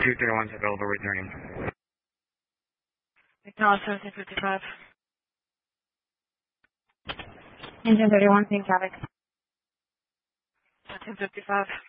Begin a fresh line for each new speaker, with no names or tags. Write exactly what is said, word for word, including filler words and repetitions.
two three one is available returning.
Acknowledge seventeen fifty-five.
Engine thirty-one, same traffic.
seventeen fifty-five.